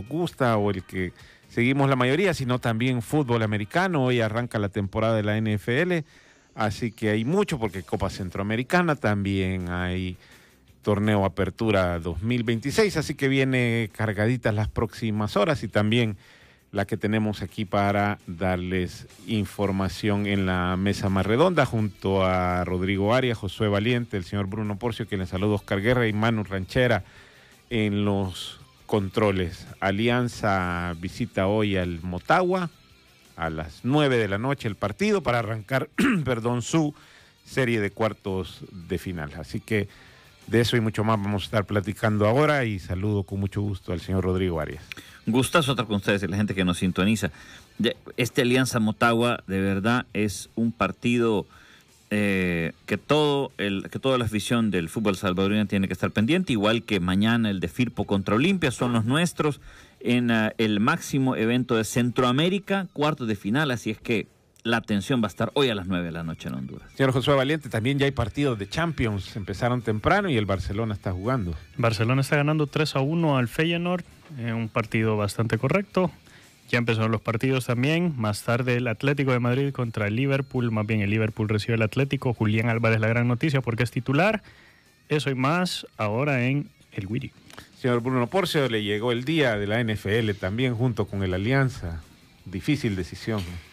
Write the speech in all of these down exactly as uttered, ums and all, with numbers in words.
nos gusta o el que seguimos la mayoría, sino también fútbol americano. Hoy arranca la temporada de la N F L, así que hay mucho, porque Copa Centroamericana, también hay torneo Apertura dos mil veintiséis, así que viene cargaditas las próximas horas y también la que tenemos aquí para darles información en la mesa más redonda, junto a Rodrigo Arias, Josué Valiente, el señor Bruno Porcio, quien les saluda, Oscar Guerra y Manu Ranchera en los controles. Alianza visita hoy al Motagua a las nueve de la noche el partido para arrancar perdón, su serie de cuartos de final. Así que de eso y mucho más vamos a estar platicando ahora, y saludo con mucho gusto al señor Rodrigo Arias. Gustazo estar con ustedes y la gente que nos sintoniza. Este Alianza Motagua de verdad es un partido eh, que todo el que toda la afición del fútbol salvadoreño tiene que estar pendiente, igual que mañana el de Firpo contra Olimpia, son los nuestros en uh, el máximo evento de Centroamérica, cuartos de final, así es que la atención va a estar hoy a las nueve de la noche en Honduras. Señor Josué Valiente, también ya hay partidos de Champions, empezaron temprano y el Barcelona está jugando. Barcelona está ganando tres a uno al Feyenoord, eh, un partido bastante correcto. Ya empezaron los partidos también, más tarde el Atlético de Madrid contra el Liverpool, más bien el Liverpool recibe el Atlético, Julián Álvarez la gran noticia porque es titular, eso y más ahora en el Wiri. Señor Bruno Porcio, le llegó el día de la N F L también junto con el Alianza, difícil decisión, ¿no?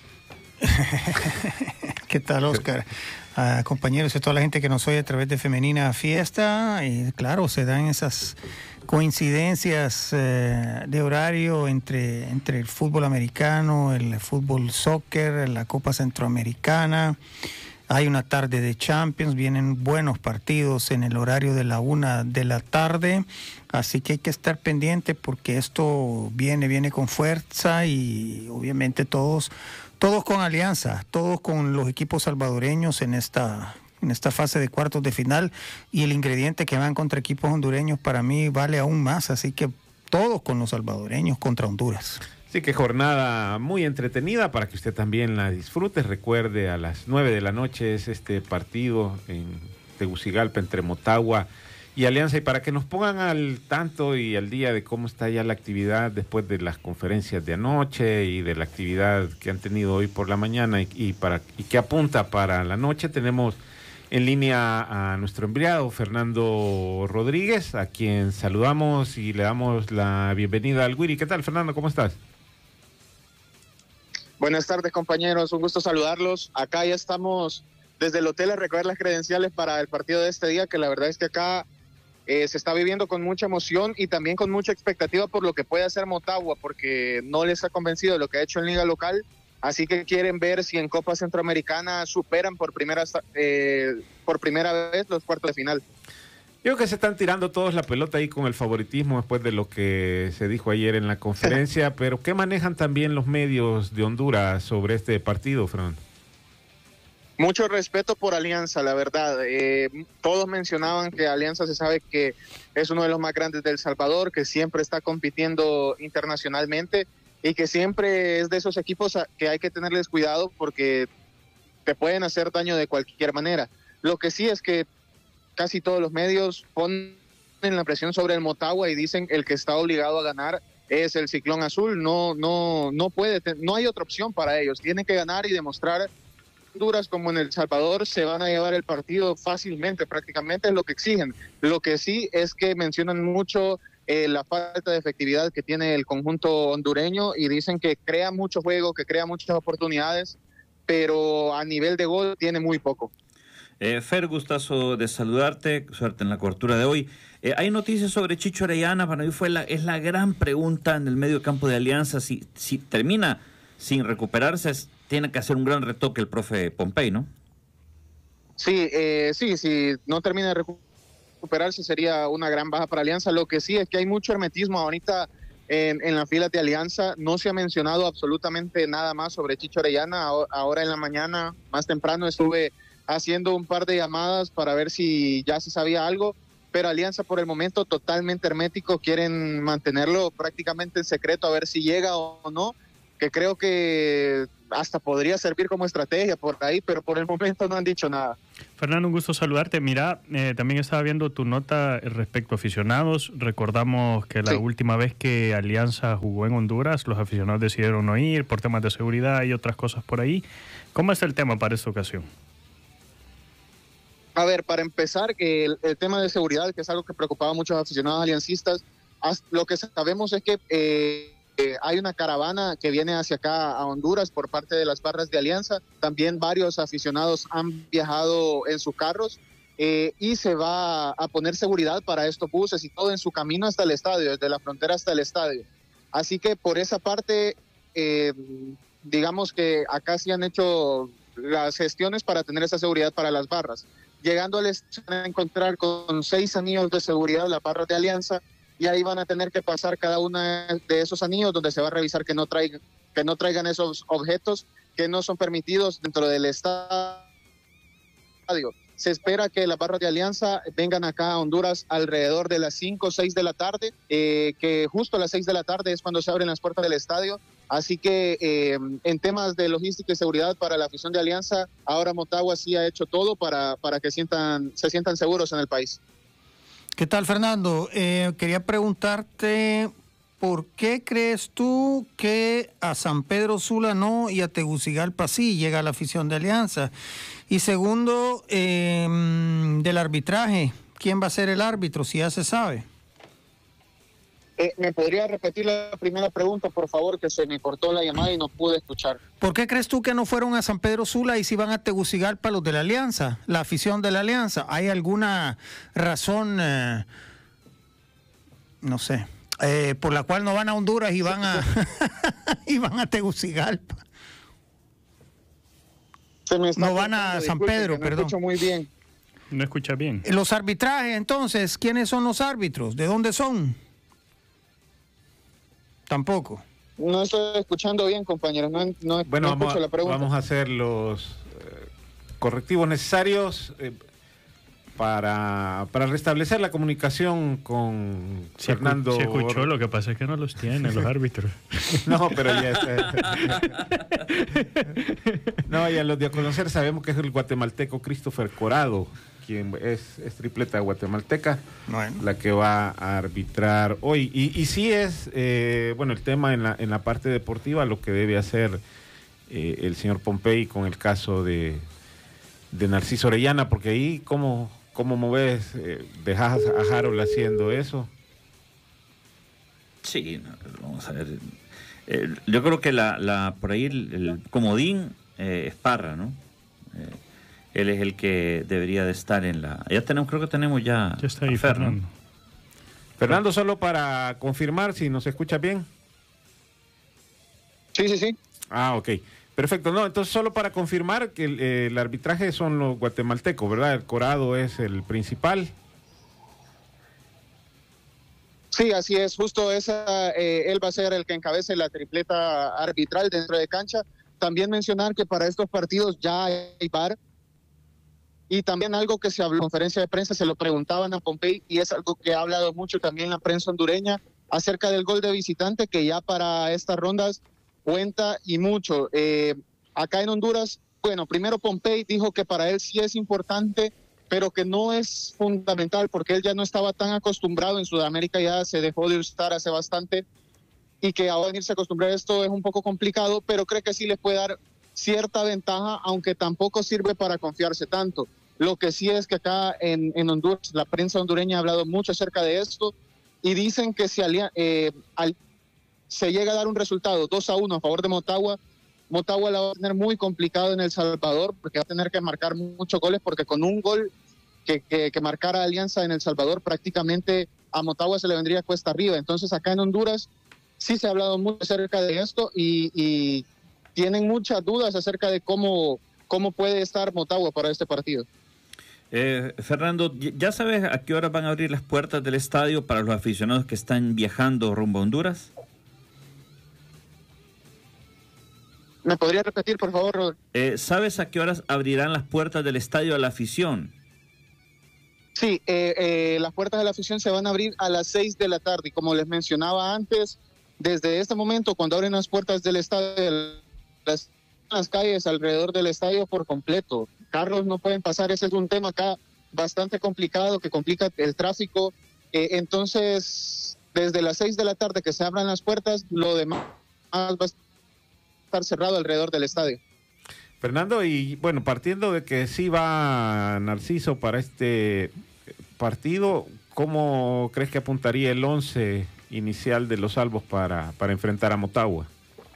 ¿Qué tal, Oscar? Uh, compañeros y toda la gente que nos oye a través de Femenina Fiesta, y claro, se dan esas coincidencias eh, de horario entre, entre el fútbol americano, el fútbol soccer, la Copa Centroamericana. Hay una tarde de Champions, vienen buenos partidos en el horario de la una de la tarde, así que hay que estar pendiente porque esto viene, viene con fuerza, y obviamente todos, todos con alianza, todos con los equipos salvadoreños en esta, en esta fase de cuartos de final, y el ingrediente que van contra equipos hondureños para mí vale aún más, así que todos con los salvadoreños contra Honduras. Así que jornada muy entretenida para que usted también la disfrute. Recuerde, a las nueve de la noche es este partido en Tegucigalpa entre Motagua y Alianza. Y para que nos pongan al tanto y al día de cómo está ya la actividad después de las conferencias de anoche y de la actividad que han tenido hoy por la mañana y, y, para, y que apunta para la noche, tenemos en línea a nuestro enviado Fernando Rodríguez, a quien saludamos y le damos la bienvenida al Wiri. ¿Qué tal, Fernando? ¿Cómo estás? Buenas tardes, compañeros, un gusto saludarlos. Acá ya estamos desde el hotel a recoger las credenciales para el partido de este día, que la verdad es que acá eh, se está viviendo con mucha emoción y también con mucha expectativa por lo que puede hacer Motagua, porque no les ha convencido de lo que ha hecho en Liga Local, así que quieren ver si en Copa Centroamericana superan por primera, eh, por primera vez los cuartos de final. Yo creo que se están tirando todos la pelota ahí con el favoritismo después de lo que se dijo ayer en la conferencia, pero ¿qué manejan también los medios de Honduras sobre este partido, Fran? Mucho respeto por Alianza, la verdad. Eh, todos mencionaban que Alianza se sabe que es uno de los más grandes del Salvador, que siempre está compitiendo internacionalmente y que siempre es de esos equipos que hay que tenerles cuidado porque te pueden hacer daño de cualquier manera. Lo que sí es que casi todos los medios ponen la presión sobre el Motagua y dicen el que está obligado a ganar es el Ciclón Azul. No, no, no puede, no hay otra opción para ellos. Tienen que ganar y demostrar. Honduras como en El Salvador se van a llevar el partido fácilmente, prácticamente es lo que exigen. Lo que sí es que mencionan mucho eh, la falta de efectividad que tiene el conjunto hondureño y dicen que crea mucho juego, que crea muchas oportunidades, pero a nivel de gol tiene muy poco. Eh, Fer, gustazo de saludarte, suerte en la cobertura de hoy. Eh, hay noticias sobre Chicho Orellana, para mí fue la, es la gran pregunta en el medio campo de Alianza, si, si termina sin recuperarse, es, tiene que hacer un gran retoque el profe Pompey, ¿no? Sí, eh, sí, si no termina de recuperarse sería una gran baja para Alianza. Lo que sí es que hay mucho hermetismo ahorita en, en la fila de Alianza, no se ha mencionado absolutamente nada más sobre Chicho Orellana. Ahora en la mañana, más temprano, estuve haciendo un par de llamadas para ver si ya se sabía algo, pero Alianza por el momento totalmente hermético, quieren mantenerlo prácticamente en secreto a ver si llega o no, que creo que hasta podría servir como estrategia por ahí, pero por el momento no han dicho nada. Fernando, un gusto saludarte. Mira, eh, también estaba viendo tu nota respecto a aficionados. Recordamos que la sí. última vez que Alianza jugó en Honduras, los aficionados decidieron no ir por temas de seguridad y otras cosas por ahí. ¿Cómo está el tema para esta ocasión? A ver, para empezar, que el, el tema de seguridad, que es algo que preocupaba a muchos aficionados aliancistas, lo que sabemos es que eh, eh, hay una caravana que viene hacia acá a Honduras por parte de las barras de Alianza. También varios aficionados han viajado en sus carros eh, y se va a poner seguridad para estos buses y todo en su camino hasta el estadio, desde la frontera hasta el estadio. Así que por esa parte, eh, digamos que acá sí han hecho las gestiones para tener esa seguridad para las barras. Llegando al estadio van a encontrar con seis anillos de seguridad las barras de Alianza, y ahí van a tener que pasar cada uno de esos anillos donde se va a revisar que no traigan, que no traigan esos objetos que no son permitidos dentro del estadio. Se espera que las barras de Alianza vengan acá a Honduras alrededor de las cinco o seis de la tarde, eh, que justo a las seis de la tarde es cuando se abren las puertas del estadio. Así que eh, en temas de logística y seguridad para la afición de Alianza, ahora Motagua sí ha hecho todo para, para que sientan, se sientan seguros en el país. ¿Qué tal, Fernando? Eh, quería preguntarte, ¿por qué crees tú que a San Pedro Sula no y a Tegucigalpa sí llega la afición de Alianza? Y segundo, eh, del arbitraje, ¿quién va a ser el árbitro, si ya se sabe? Eh, ¿Me podría repetir la primera pregunta, por favor, que se me cortó la llamada y no pude escuchar? ¿Por qué crees tú que no fueron a San Pedro Sula y si van a Tegucigalpa los de la Alianza, la afición de la Alianza? ¿Hay alguna razón, eh, no sé, eh, por la cual no van a Honduras y van a, y van a Tegucigalpa? Se me está no van a San disculpe, Pedro, no perdón. escucho muy bien. No escucha bien. Los arbitrajes, entonces, ¿quiénes son los árbitros? ¿De dónde son? Tampoco. No estoy escuchando bien, compañeros. No, no, bueno, no vamos, escucho la pregunta. Vamos a hacer los eh, correctivos necesarios eh, para, para restablecer la comunicación con sí, Fernando. Se escuchó, lo que pasa es que no los tienen los árbitros. No, pero ya está. No, ya los de a conocer sabemos que es el guatemalteco Christopher Corado, quien es, es tripleta guatemalteca, bueno, la que va a arbitrar hoy. Y, y sí es, eh, bueno, el tema en la, en la parte deportiva, lo que debe hacer eh, el señor Pompey con el caso de, de Narciso Orellana, porque ahí, ¿cómo, cómo moves? Eh, ¿Dejas a Harold haciendo eso? Sí, no, vamos a ver. Eh, yo creo que la, la por ahí el, el comodín eh, es Parra, ¿no? Eh, Él es el que debería de estar en la... Ya tenemos, creo que tenemos ya... Ya está ahí, Fernando. Fernando, solo para confirmar si nos escucha bien. Sí, sí, sí. Ah, ok. Perfecto. No, entonces solo para confirmar que el, eh, el arbitraje son los guatemaltecos, ¿verdad? El Corado es el principal. Sí, así es. Justo esa, eh, él va a ser el que encabece la tripleta arbitral dentro de cancha. También mencionar que para estos partidos ya hay V A R. Y también algo que se habló en conferencia de prensa, se lo preguntaban a Pompey, y es algo que ha hablado mucho también la prensa hondureña, acerca del gol de visitante, que ya para estas rondas cuenta y mucho. Eh, acá en Honduras, bueno, primero Pompey dijo que para él sí es importante, pero que no es fundamental, porque él ya no estaba tan acostumbrado. En Sudamérica ya se dejó de usar hace bastante, y que ahora venirse a acostumbrar a esto es un poco complicado, pero cree que sí les puede dar cierta ventaja, aunque tampoco sirve para confiarse tanto. Lo que sí es que acá en, en Honduras, la prensa hondureña ha hablado mucho acerca de esto, y dicen que si alia, eh, al, se llega a dar un resultado dos a uno a favor de Motagua, Motagua la va a tener muy complicado en El Salvador, porque va a tener que marcar muchos goles, porque con un gol que, que, que marcara Alianza en El Salvador, prácticamente a Motagua se le vendría cuesta arriba. Entonces acá en Honduras sí se ha hablado mucho acerca de esto, y, y tienen muchas dudas acerca de cómo, cómo puede estar Motagua para este partido. Eh, Fernando, ¿ya sabes a qué hora van a abrir las puertas del estadio para los aficionados que están viajando rumbo a Honduras? ¿Me podría repetir, por favor, Robert? Eh, ¿Sabes a qué horas abrirán las puertas del estadio a la afición? Sí, eh, eh, las puertas de la afición se van a abrir a las seis de la tarde, y como les mencionaba antes, desde este momento, cuando abren las puertas del estadio, las, las calles alrededor del estadio por completo. Carros no pueden pasar, ese es un tema acá bastante complicado que complica el tráfico. Eh, entonces, desde las seis de la tarde que se abran las puertas, lo demás va a estar cerrado alrededor del estadio. Fernando, y bueno, partiendo de que sí va Narciso para este partido, ¿cómo crees que apuntaría el once inicial de los Albos para, para enfrentar a Motagua?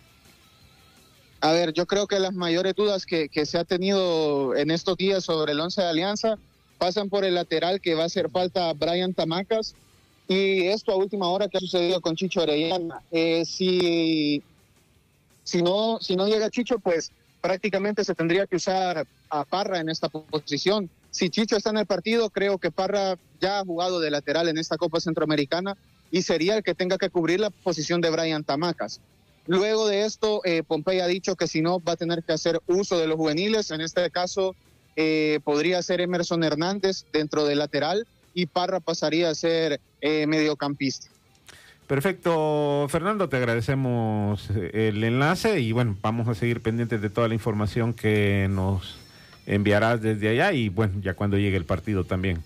A ver, yo creo que las mayores dudas que, que se ha tenido en estos días sobre el once de Alianza pasan por el lateral, que va a hacer falta a Brian Tamacas, y esto a última hora que ha sucedido con Chicho Orellana. Eh, si, si, no, si no llega Chicho, pues prácticamente se tendría que usar a Parra en esta posición. Si Chicho está en el partido, creo que Parra ya ha jugado de lateral en esta Copa Centroamericana y sería el que tenga que cubrir la posición de Brian Tamacas. Luego de esto, eh, Pompey ha dicho que si no va a tener que hacer uso de los juveniles. En este caso, eh, podría ser Emerson Hernández dentro del lateral y Parra pasaría a ser eh, mediocampista. Perfecto, Fernando, te agradecemos el enlace y bueno, vamos a seguir pendientes de toda la información que nos enviarás desde allá y bueno, ya cuando llegue el partido también.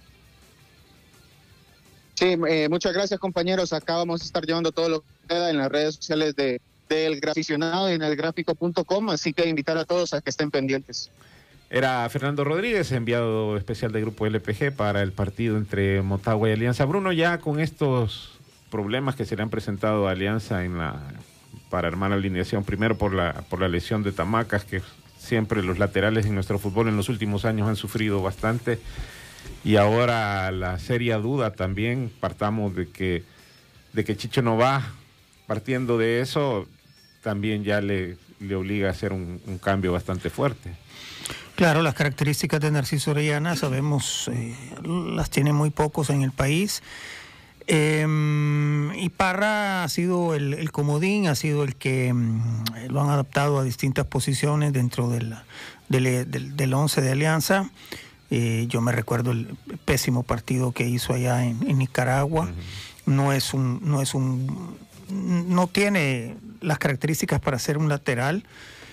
Sí, eh, muchas gracias, compañeros. Acá vamos a estar llevando todo lo que queda en las redes sociales de del Graficionado y en el gráfico punto com, así que invitar a todos a que estén pendientes. Era Fernando Rodríguez, enviado especial del Grupo L P G para el partido entre Motagua y Alianza. Bruno, ya con estos problemas que se le han presentado a Alianza en la para armar la alineación, primero por la por la lesión de Tamacas, que siempre los laterales en nuestro fútbol en los últimos años han sufrido bastante, y ahora la seria duda también, partamos de que de que Chicho no va, partiendo de eso, también ya le, le obliga a hacer un, un cambio bastante fuerte. Claro, las características de Narciso Orellana, sabemos, eh, las tiene muy pocos en el país. Eh, y Parra ha sido el, el comodín, ha sido el que um, lo han adaptado a distintas posiciones dentro del, del, del, del once de Alianza. Eh, yo me recuerdo el pésimo partido que hizo allá en, en Nicaragua. Uh-huh. No es un, no es un, no tiene las características para ser un lateral.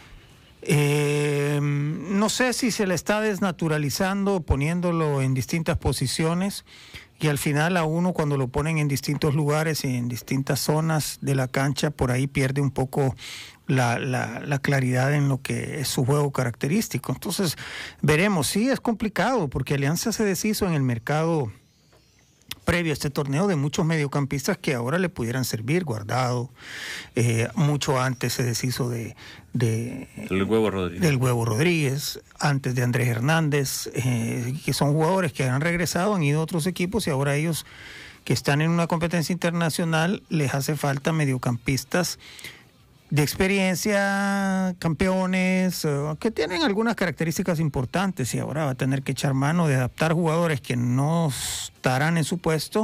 Eh, no sé si se le está desnaturalizando, poniéndolo en distintas posiciones. Y al final a uno, cuando lo ponen en distintos lugares y en distintas zonas de la cancha, por ahí pierde un poco la, la, la claridad en lo que es su juego característico. Entonces, veremos. Sí, es complicado porque Alianza se deshizo en el mercado previo a este torneo de muchos mediocampistas que ahora le pudieran servir. Guardado, eh, mucho antes se deshizo de, de el Huevo Rodríguez. del Huevo Rodríguez, antes de Andrés Hernández, eh, que son jugadores que han regresado, han ido a otros equipos y ahora ellos que están en una competencia internacional les hace falta mediocampistas de experiencia, campeones, uh, que tienen algunas características importantes, y ahora va a tener que echar mano de adaptar jugadores que no estarán en su puesto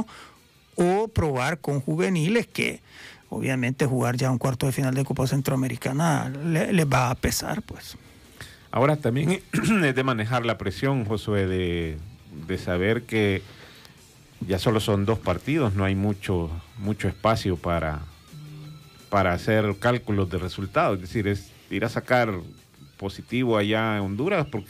o probar con juveniles que obviamente jugar ya un cuarto de final de Copa Centroamericana le, les va a pesar, pues. Ahora también es de manejar la presión, Josué, de, de saber que ya solo son dos partidos, no hay mucho, mucho espacio para... para hacer cálculos de resultados, es decir, es ir a sacar positivo allá en Honduras, porque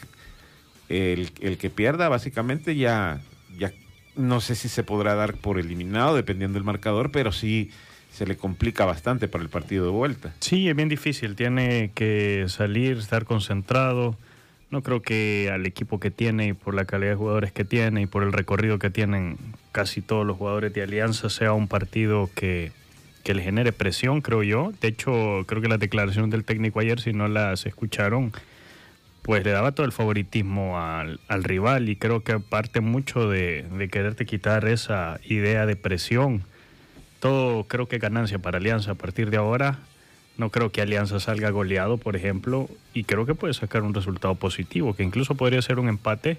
el, el que pierda básicamente ya, ya no sé si se podrá dar por eliminado dependiendo del marcador, pero sí se le complica bastante para el partido de vuelta. Sí, es bien difícil, tiene que salir, estar concentrado. No creo que al equipo que tiene y por la calidad de jugadores que tiene y por el recorrido que tienen casi todos los jugadores de Alianza sea un partido que que le genere presión, creo yo. De hecho, creo que las declaraciones del técnico ayer, si no las escucharon, pues le daba todo el favoritismo al, al rival, y creo que parte mucho de, de quererte quitar esa idea de presión. Todo creo que es ganancia para Alianza a partir de ahora. No creo que Alianza salga goleado, por ejemplo, y creo que puede sacar un resultado positivo, que incluso podría ser un empate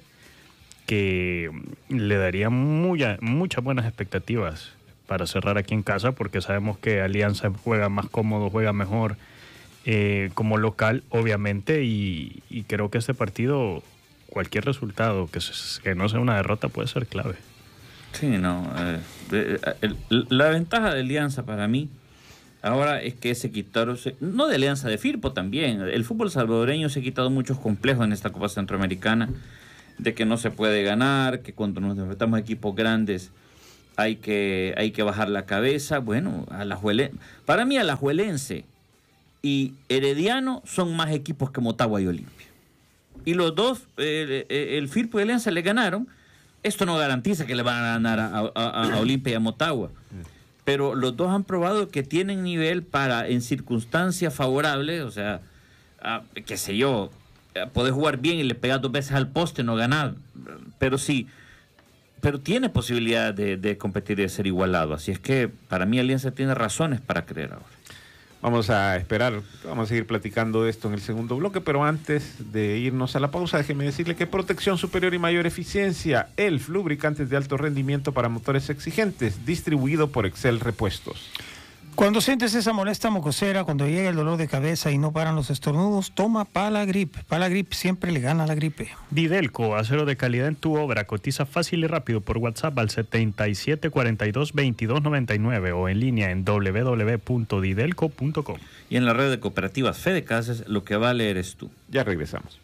que le daría muy, muchas buenas expectativas para cerrar aquí en casa, porque sabemos que Alianza juega más cómodo, juega mejor eh, como local, obviamente, y, y creo que este partido, cualquier resultado que, se, que no sea una derrota puede ser clave. Sí, no. Eh, eh, el, la ventaja de Alianza para mí Ahora es que se quitaron, no de Alianza, de Firpo también. El fútbol salvadoreño se ha quitado muchos complejos en esta Copa Centroamericana, de que no se puede ganar, que cuando nos enfrentamos a equipos grandes hay que, hay que bajar la cabeza. Bueno, Alajuelense, para mí Alajuelense y Herediano son más equipos que Motagua y Olimpia. Y los dos, eh, eh, el Firpo y Alianza le ganaron. Esto no garantiza que le van a ganar a, a, a Olimpia y a Motagua. Pero los dos han probado que tienen nivel para, en circunstancias favorables, o sea, ah, qué sé yo, podés jugar bien y le pegas dos veces al poste, no ganar. Pero sí, pero tiene posibilidad de, de competir y de ser igualado. Así es que para mí Alianza tiene razones para creer ahora. Vamos a esperar, vamos a seguir platicando de esto en el segundo bloque, pero antes de irnos a la pausa, déjeme decirle que Protección Superior y Mayor Eficiencia, E L F, lubricantes de alto rendimiento para motores exigentes, distribuido por Excel Repuestos. Cuando sientes esa molesta mocosera, cuando llega el dolor de cabeza y no paran los estornudos, toma Palagrip. Palagrip siempre le gana a la gripe. Didelco, acero de calidad en tu obra. Cotiza fácil y rápido por WhatsApp al setenta y siete cuarenta y dos veintidós noventa y nueve o en línea en doble u doble u doble u punto didelco punto com. Y en la red de cooperativas Fede Casas, lo que vale eres tú. Ya regresamos.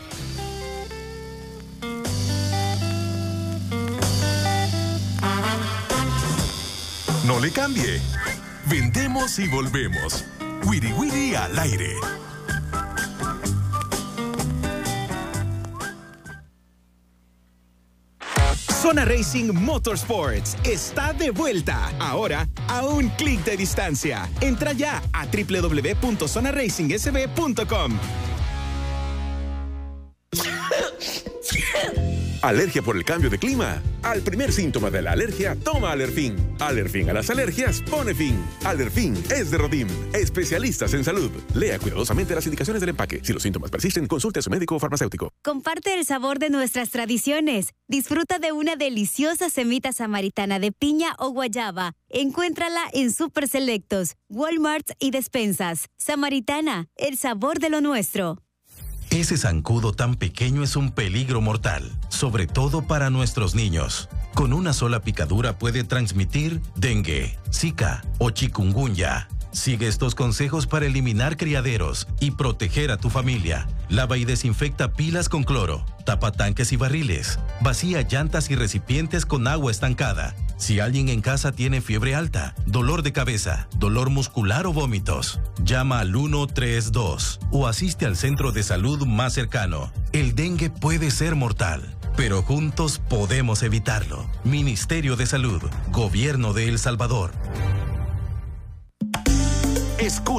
No le cambie. Vendemos y volvemos. Wiri Wiri al aire. Zona Racing Motorsports está de vuelta. Ahora a un clic de distancia. Entra ya a doble u doble u doble u punto zona racing s b punto com. ¿Alergia por el cambio de clima? Al primer síntoma de la alergia, toma Alerfin. Alerfin a las alergias, pone fin. Alerfin es de Rodim, especialistas en salud. Lea cuidadosamente las indicaciones del empaque. Si los síntomas persisten, consulte a su médico o farmacéutico. Comparte el sabor de nuestras tradiciones. Disfruta de una deliciosa semita samaritana de piña o guayaba. Encuéntrala en Super Selectos, Walmart y despensas. Samaritana, el sabor de lo nuestro. Ese zancudo tan pequeño es un peligro mortal, sobre todo para nuestros niños. Con una sola picadura puede transmitir dengue, zika o chikungunya. Sigue estos consejos para eliminar criaderos y proteger a tu familia. Lava y desinfecta pilas con cloro. Tapa tanques y barriles. Vacía llantas y recipientes con agua estancada. Si alguien en casa tiene fiebre alta, dolor de cabeza, dolor muscular o vómitos, llama al uno tres dos o asiste al centro de salud más cercano. El dengue puede ser mortal, pero juntos podemos evitarlo. Ministerio de Salud, Gobierno de El Salvador. Escucha.